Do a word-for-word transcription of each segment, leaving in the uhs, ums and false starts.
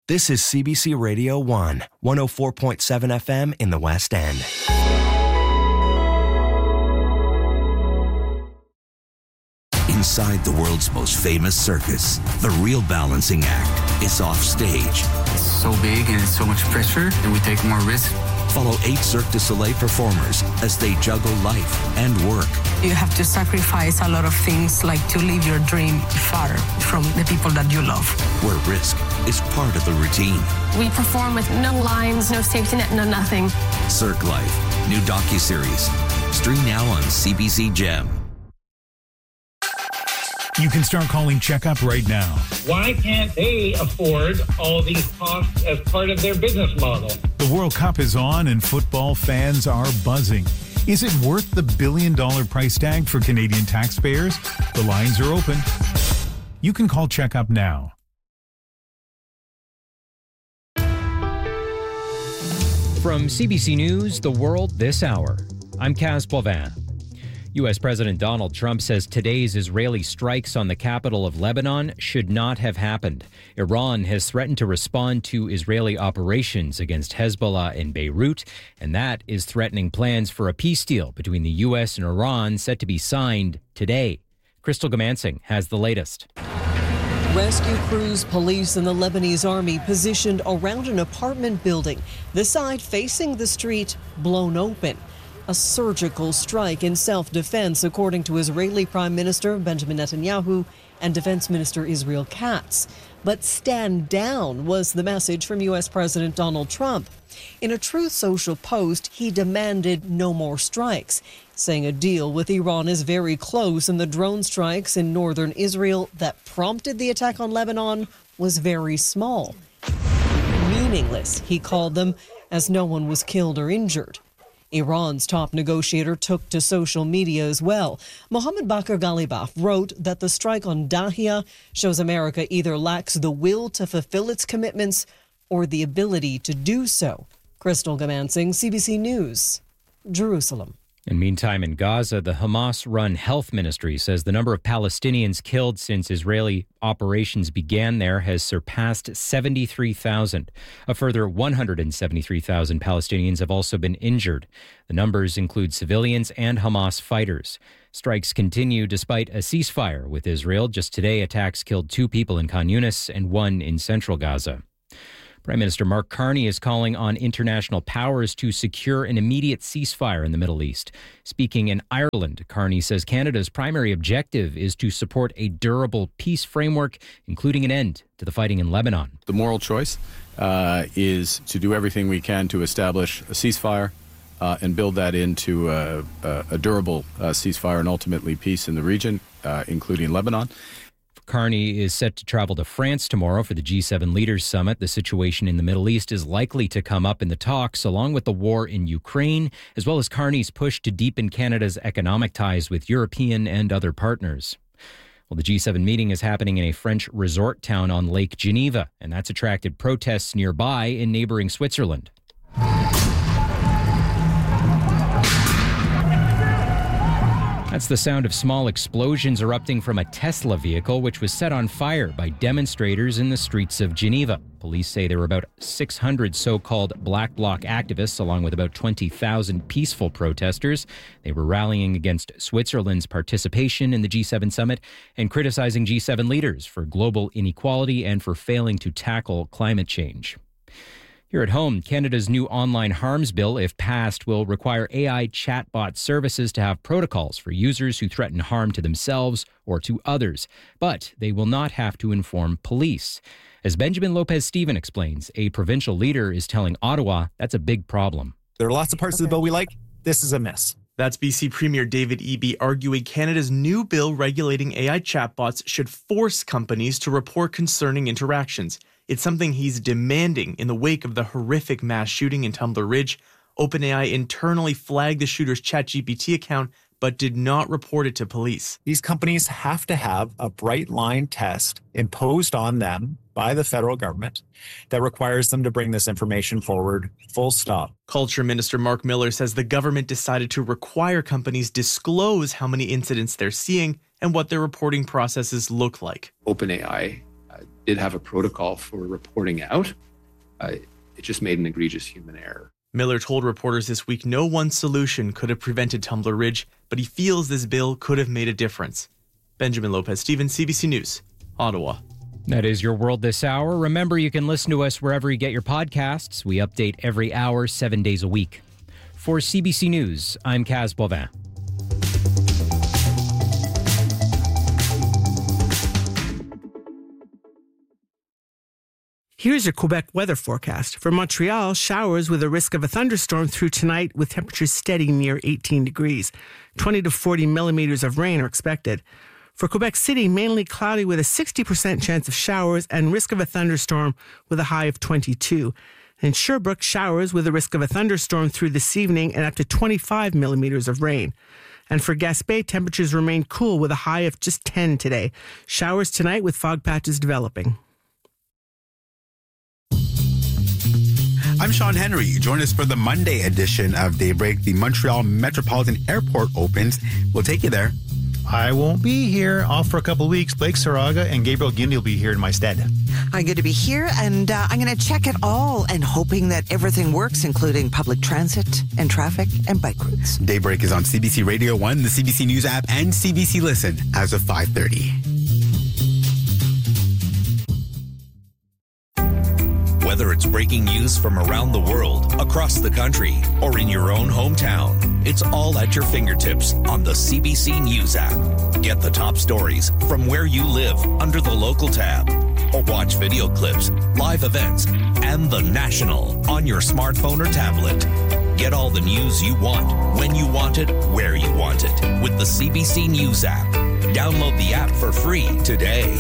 This is C B C Radio one, one oh four point seven F M in the West End. Inside the world's most famous circus, the real balancing act is off stage. It's so big and it's so much pressure that we take more risk. Follow eight Cirque du Soleil performers as they juggle life and work. You have to sacrifice a lot of things, like to live your dream far from the people that you love. Where risk is part of the routine. We perform with no lines, no safety net, no nothing. Cirque Life, new docuseries. Stream now on C B C Gem. You can start calling Checkup right now. Why can't they afford all these costs as part of their business model? The World Cup is on and football fans are buzzing. Is it worth the billion dollar price tag for Canadian taxpayers? The lines are open. You can call Checkup now. From C B C News, The World This Hour, I'm Kaz Pauvin. U S President Donald Trump says today's Israeli strikes on the capital of Lebanon should not have happened. Iran has threatened to respond to Israeli operations against Hezbollah in Beirut, and that is threatening plans for a peace deal between the U S and Iran set to be signed today. Crystal Gamansing has the latest. Rescue crews, police, and the Lebanese army positioned around an apartment building, the side facing the street blown open. A surgical strike in self-defense, according to Israeli Prime Minister Benjamin Netanyahu and Defense Minister Israel Katz. But stand down was the message from U S President Donald Trump. In a Truth Social post, he demanded no more strikes, saying a deal with Iran is very close and the drone strikes in northern Israel that prompted the attack on Lebanon was very small. Meaningless, he called them, as no one was killed or injured. Iran's top negotiator took to social media as well. Mohammed Bakr Ghalibaf wrote that the strike on Dahia shows America either lacks the will to fulfill its commitments or the ability to do so. Crystal Gamansing, C B C News, Jerusalem. And meantime, in Gaza, the Hamas-run health ministry says the number of Palestinians killed since Israeli operations began there has surpassed seventy-three thousand. A further one hundred seventy-three thousand Palestinians have also been injured. The numbers include civilians and Hamas fighters. Strikes continue despite a ceasefire with Israel. Just today, attacks killed two people in Khan Yunis and one in central Gaza. Prime Minister Mark Carney is calling on international powers to secure an immediate ceasefire in the Middle East. Speaking in Ireland, Carney says Canada's primary objective is to support a durable peace framework, including an end to the fighting in Lebanon. The moral choice uh, is to do everything we can to establish a ceasefire uh, and build that into a, a, a durable uh, ceasefire and ultimately peace in the region, uh, including Lebanon. Carney is set to travel to France tomorrow for the G seven Leaders Summit. The situation in the Middle East is likely to come up in the talks, along with the war in Ukraine, as well as Carney's push to deepen Canada's economic ties with European and other partners. Well, the G seven meeting is happening in a French resort town on Lake Geneva, and that's attracted protests nearby in neighboring Switzerland. That's the sound of small explosions erupting from a Tesla vehicle, which was set on fire by demonstrators in the streets of Geneva. Police say there were about six hundred so-called Black Bloc activists, along with about twenty thousand peaceful protesters. They were rallying against Switzerland's participation in the G seven summit and criticizing G seven leaders for global inequality and for failing to tackle climate change. Here at home, Canada's new online harms bill, if passed, will require A I chatbot services to have protocols for users who threaten harm to themselves or to others. But they will not have to inform police. As Benjamin Lopez-Steven explains, a provincial leader is telling Ottawa that's a big problem. There are lots of parts of the bill we like. This is a miss. That's B C Premier David Eby arguing Canada's new bill regulating A I chatbots should force companies to report concerning interactions. It's something he's demanding in the wake of the horrific mass shooting in Tumbler Ridge. OpenAI internally flagged the shooter's ChatGPT account, but did not report it to police. These companies have to have a bright line test imposed on them by the federal government that requires them to bring this information forward, full stop. Culture Minister Mark Miller says the government decided to require companies disclose how many incidents they're seeing and what their reporting processes look like. OpenAI did have a protocol for reporting out. Uh, it just made an egregious human error. Miller told reporters this week no one solution could have prevented Tumbler Ridge, but he feels this bill could have made a difference. Benjamin Lopez-Stevens, C B C News, Ottawa. That is your world this hour. Remember, you can listen to us wherever you get your podcasts. We update every hour, seven days a week. For C B C News, I'm Kaz Bovin. Here's your Quebec weather forecast. For Montreal, showers with a risk of a thunderstorm through tonight with temperatures steady near eighteen degrees. twenty to forty millimeters of rain are expected. For Quebec City, mainly cloudy with a sixty percent chance of showers and risk of a thunderstorm with a high of twenty-two. In Sherbrooke, showers with a risk of a thunderstorm through this evening and up to twenty-five millimeters of rain. And for Gaspé, temperatures remain cool with a high of just ten today. Showers tonight with fog patches developing. I'm Sean Henry. Join us for the Monday edition of Daybreak. The Montreal Metropolitan Airport opens. We'll take you there. I won't be here. Off for a couple of weeks. Blake Saraga and Gabriel Guindy will be here in my stead. I'm good to be here, and uh, I'm going to check it all and hoping that everything works, including public transit and traffic and bike routes. Daybreak is on C B C Radio one, the C B C News app, and C B C Listen as of five thirty. Whether it's breaking news from around the world, across the country, or in your own hometown, it's all at your fingertips on the C B C News app. Get the top stories from where you live under the local tab, or watch video clips, live events, and the national on your smartphone or tablet. Get all the news you want, when you want it, where you want it, with the C B C News app. Download the app for free today.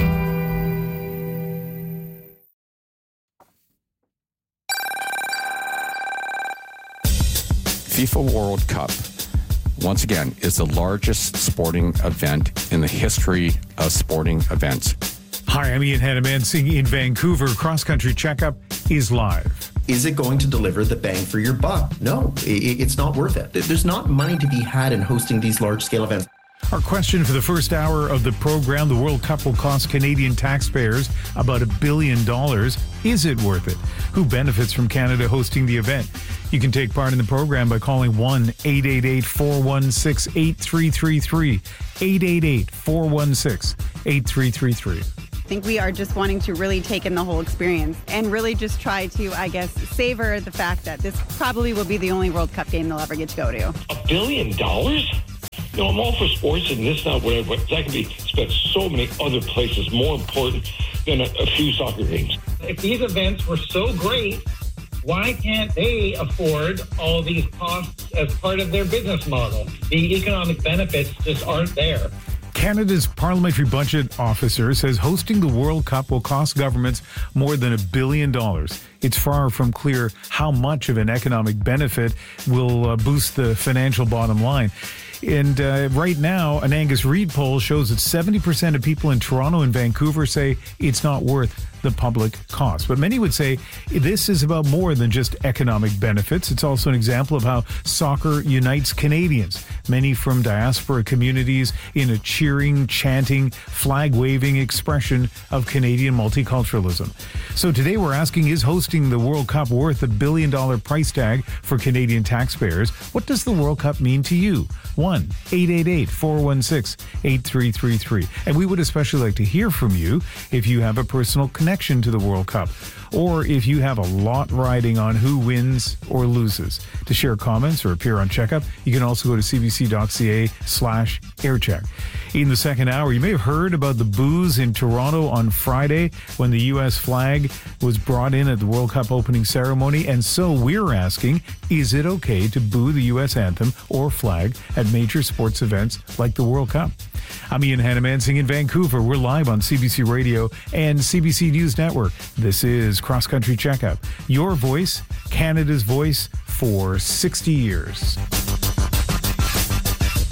FIFA World Cup, once again, is the largest sporting event in the history of sporting events. Hi, I'm Ian Hannamansing in Vancouver. Cross Country Checkup is live. Is it going to deliver the bang for your buck? No, it's not worth it. There's not money to be had in hosting these large-scale events. Our question for the first hour of the program, the World Cup will cost Canadian taxpayers about a billion dollars. Is it worth it? Who benefits from Canada hosting the event? You can take part in the program by calling one eight eight eight, four one six, eight three three three, eight eight eight, four one six, eight three three three. I think we are just wanting to really take in the whole experience and really just try to, I guess, savor the fact that this probably will be the only World Cup game they'll ever get to go to. A billion dollars? You know, I'm all for sports and this, not whatever, but that can be spent so many other places more important than a, a few soccer games. If these events were so great, why can't they afford all these costs as part of their business model? The economic benefits just aren't there. Canada's Parliamentary Budget Officer says hosting the World Cup will cost governments more than a billion dollars. It's far from clear how much of an economic benefit will uh, boost the financial bottom line. And uh, right now, an Angus Reid poll shows that seventy percent of people in Toronto and Vancouver say it's not worth the public cost. But many would say this is about more than just economic benefits. It's also an example of how soccer unites Canadians, many from diaspora communities, in a cheering, chanting, flag-waving expression of Canadian multiculturalism. So today we're asking, is hosting the World Cup worth a billion-dollar price tag for Canadian taxpayers? What does the World Cup mean to you? one eight eight eight, four one six, eight three three three. And we would especially like to hear from you if you have a personal connection to the World Cup, or if you have a lot riding on who wins or loses. To share comments or appear on Checkup, you can also go to cbc.ca slash aircheck. In the second hour, you may have heard about the boos in Toronto on Friday when the U S flag was brought in at the World Cup opening ceremony. And so we're asking, is it okay to boo the U S anthem or flag at major sports events like the World Cup? I'm Ian Hannamansing in Vancouver. We're live on C B C Radio and C B C News Network. This is Cross Country Checkup, your voice, Canada's voice for sixty years.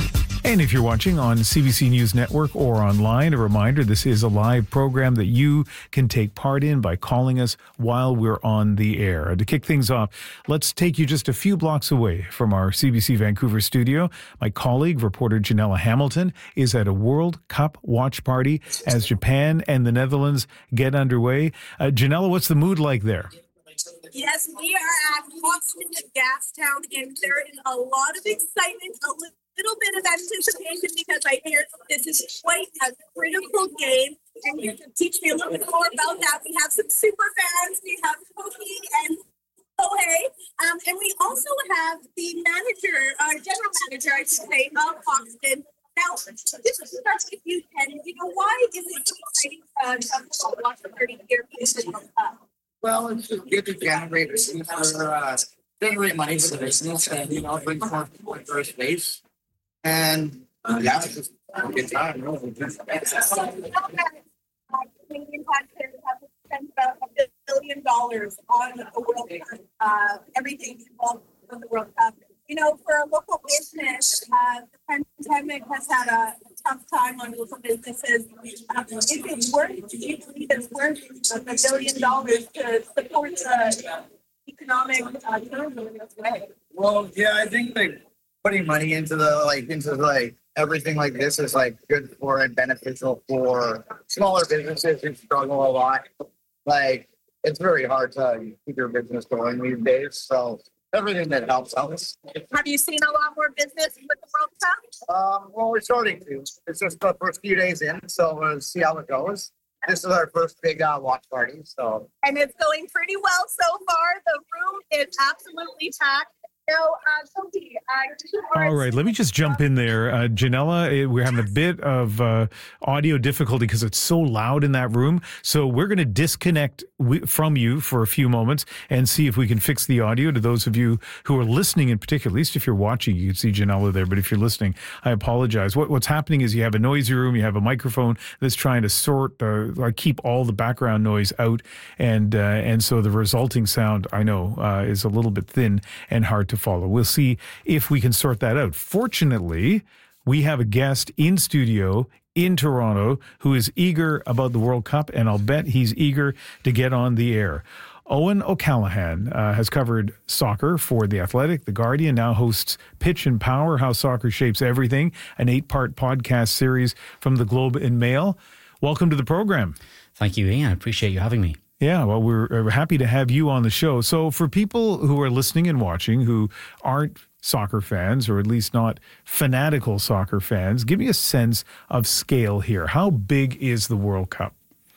And if you're watching on C B C News Network or online, a reminder, this is a live program that you can take part in by calling us while we're on the air. To kick things off, let's take you just a few blocks away from our C B C Vancouver studio. My colleague, reporter Janella Hamilton, is at a World Cup watch party as Japan and the Netherlands get underway. Uh, Janella, what's the mood like there? Yes, we are at Hoxton Gastown, and there is a lot of excitement, a little bit of anticipation, because I hear this is quite a critical game, and you can teach me a little bit more about that. We have some super fans, we have Koki and Kohei, um, and we also have the manager, uh, general manager, I should say, of Hoxton. Now, this starts with you, Ken. You know, why is it so exciting uh, to watch the party here in the World Cup? Well, it's just good to generate for uh, generate money for the business, and you know, bring more people in first base. And uh, yeah, it's just a good time. Really. Canadian taxpayers have to spend about a billion dollars on the World Cup. Uh, everything involved with the World Cup. You know, for a local business, uh, the pandemic has had a tough time on local businesses. Um, is it worth, do you believe it's worth a billion dollars to support the economic uh, tourism in this way? Well, yeah, I think like putting money into the like into like everything like this is like good for and beneficial for smaller businesses who struggle a lot. Like it's very hard to keep your business going these days, so everything that helps us. Have you seen a lot more business with the World Cup? Um, well, we're starting to. It's just the first few days in, so we'll see how it goes. This is our first big uh, watch party, so. And it's going pretty well so far. The room is absolutely packed. Now, uh, Sophie, uh, All right, let me just jump in there. Uh, Janella, we're having a bit of uh, audio difficulty because it's so loud in that room. So we're going to disconnect w- from you for a few moments and see if we can fix the audio. To those of you who are listening in particular, at least if you're watching, you can see Janella there. But if you're listening, I apologize. What, what's happening is you have a noisy room, you have a microphone that's trying to sort, uh, like keep all the background noise out. And, uh, and so the resulting sound, I know, uh, is a little bit thin and hard to follow. We'll see if we can sort that out. Fortunately, we have a guest in studio in Toronto who is eager about the World Cup, and I'll bet he's eager to get on the air. Owen O'Callaghan uh, has covered soccer for The Athletic, The Guardian, now hosts Pitch and Power, How Soccer Shapes Everything, an eight-part podcast series from the Globe and Mail. Welcome to the program. Thank you, Ian. I appreciate you having me. Yeah, well, we're happy to have you on the show. So for people who are listening and watching who aren't soccer fans, or at least not fanatical soccer fans, give me a sense of scale here. How big is the World Cup?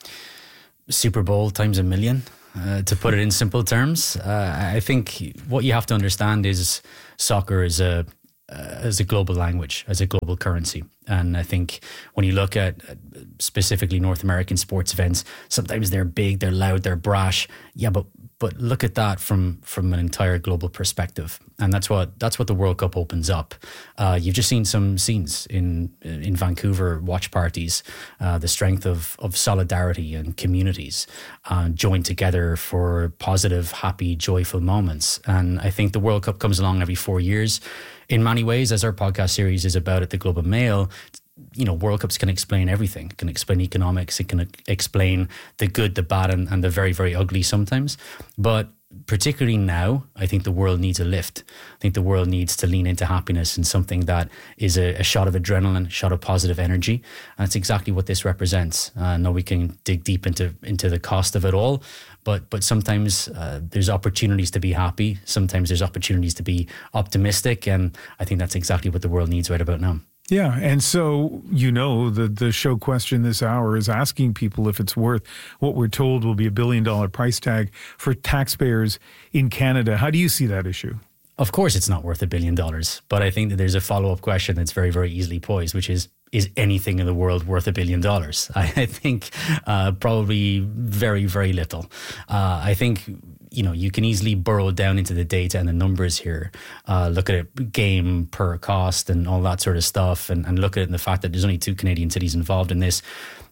Super Bowl times a million, uh, to put it in simple terms. Uh, I think what you have to understand is soccer is a Uh, as a global language, as a global currency. And I think when you look at uh, specifically North American sports events, sometimes they're big, they're loud, they're brash. Yeah, but but look at that from from an entire global perspective. And that's what that's what the World Cup opens up. Uh, you've just seen some scenes in in Vancouver watch parties, uh, the strength of of solidarity and communities uh, joined together for positive, happy, joyful moments. And I think the World Cup comes along every four years. In many ways, as our podcast series is about at the Globe and Mail, you know, World Cups can explain everything. It can explain economics. It can explain the good, the bad, and, and the very, very ugly sometimes. But particularly now, I think the world needs a lift. I think the world needs to lean into happiness and something that is a, a shot of adrenaline, a shot of positive energy. And that's exactly what this represents. Uh, I know we can dig deep into into the cost of it all, but but sometimes uh, there's opportunities to be happy. Sometimes there's opportunities to be optimistic. And I think that's exactly what the world needs right about now. Yeah, and so, you know, the, the show question this hour is asking people if it's worth what we're told will be a billion dollar price tag for taxpayers in Canada. How do you see that issue? Of course it's not worth a billion dollars, but I think that there's a follow-up question that's very, very easily posed, which is, is anything in the world worth a billion dollars? I, I think uh, probably very, very little. Uh, I think you know, you can easily burrow down into the data and the numbers here, uh, look at it game per cost and all that sort of stuff, and, and look at it in the fact that there's only two Canadian cities involved in this.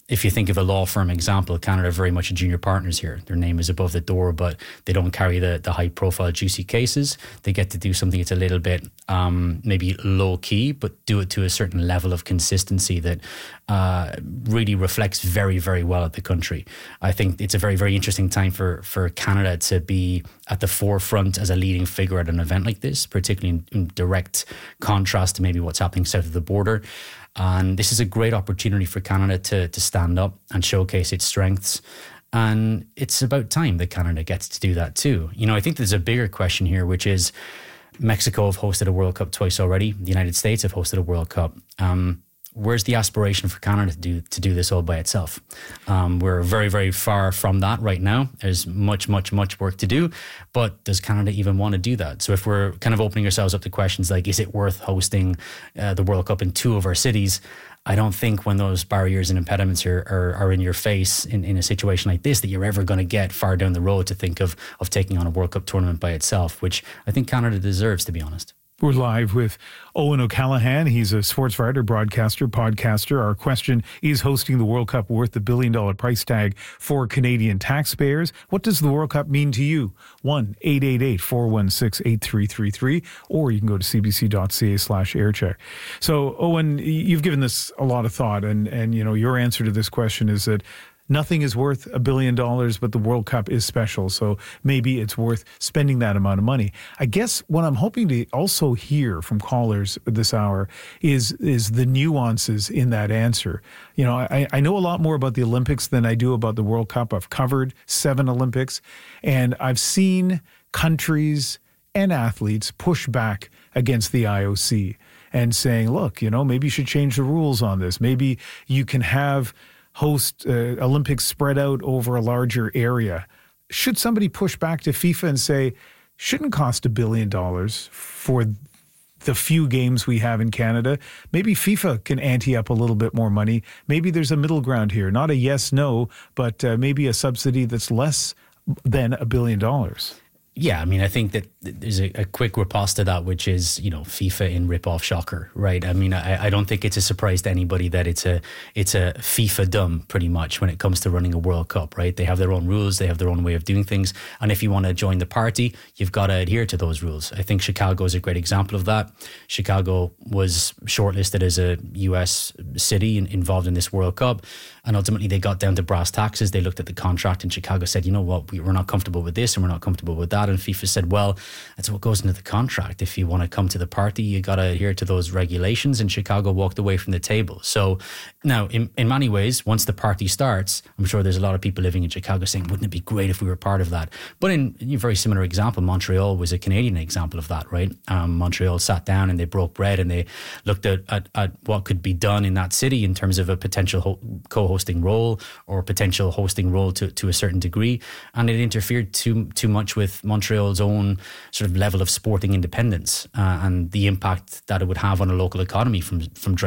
if you think of a law firm example, Canada are very much a junior partners here. Their name is above the door, but they don't carry the, the high profile, juicy cases. They get to do something that's a little bit um, maybe low key, but do it to a certain level of consistency that uh, really reflects very, very well at the country. I think it's a very, very interesting time for, for Canada to be at the forefront as a leading figure at an event like this, particularly in, in direct contrast to maybe what's happening south of the border. And this is a great opportunity for Canada to to stand up and showcase its strengths. And it's about time that Canada gets to do that too. You know, I think there's a bigger question here, which is Mexico have hosted a World Cup twice already. The United States have hosted a World Cup. Um, where's the aspiration for Canada to do to do this all by itself? Um, we're very, very far from that right now. There's much, much, much work to do. But does Canada even want to do that? So if we're kind of opening ourselves up to questions like, is it worth hosting uh, the World Cup in two of our cities? I don't think when those barriers and impediments are, are, are in your face in, in a situation like this that you're ever going to get far down the road to think of, of taking on a World Cup tournament by itself, which I think Canada deserves, to be honest. We're live with Owen O'Callaghan. He's a sports writer, broadcaster, podcaster. Our question is hosting the World Cup worth the billion dollar price tag for Canadian taxpayers. What does the World Cup mean to you? one eight eight eight, four one six, eight three three three, or you can go to cbc.ca slash aircheck. So, Owen, you've given this a lot of thought, and, and you know, your answer to this question is that nothing is worth a billion dollars, but the World Cup is special. So maybe it's worth spending that amount of money. I guess what I'm hoping to also hear from callers this hour is is the nuances in that answer. You know, I, I know a lot more about the Olympics than I do about the World Cup. I've covered seven Olympics, and I've seen countries and athletes push back against the I O C and saying, look, you know, maybe you should change the rules on this. Maybe you can have host uh, Olympics spread out over a larger area. Should somebody push back to FIFA and say, shouldn't cost a billion dollars for the few games we have in Canada? Maybe FIFA can ante up a little bit more money. Maybe there's a middle ground here, not a yes, no, but uh, maybe a subsidy that's less than a billion dollars. Yeah, I mean, I think that there's a, a quick riposte to that, which is, you know, FIFA in rip-off shocker, right? I mean, I, I don't think it's a surprise to anybody that it's a it's a FIFA-dom, pretty much, when it comes to running a World Cup, right? They have their own rules, they have their own way of doing things, and if you want to join the party, you've got to adhere to those rules. I think Chicago is a great example of that. Chicago was shortlisted as a U S city in, involved in this World Cup, and ultimately they got down to brass taxes. They looked at the contract, and Chicago said, you know what, we, we're not comfortable with this, and we're not comfortable with that. And FIFA said, well, that's what goes into the contract. If you want to come to the party, you got to adhere to those regulations. And Chicago walked away from the table. So now, in, in many ways, once the party starts, I'm sure there's a lot of people living in Chicago saying, wouldn't it be great if we were part of that? But in a very similar example, Montreal was a Canadian example of that, right? Um, Montreal sat down and they broke bread and they looked at, at, at what could be done in that city in terms of a potential ho- co-hosting role or potential hosting role to, to a certain degree. And it interfered too, too much with Montreal's own sort of level of sporting independence uh, and the impact that it would have on a local economy from from